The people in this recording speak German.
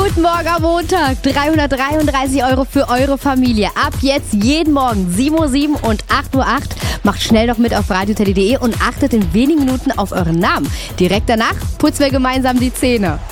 Guten Morgen am Montag. 333 € für eure Familie. Ab jetzt jeden Morgen 7:07 Uhr und 8:08 Uhr. Macht schnell noch mit auf radioteddy.de und achtet in wenigen Minuten auf euren Namen. Direkt danach putzen wir gemeinsam die Zähne.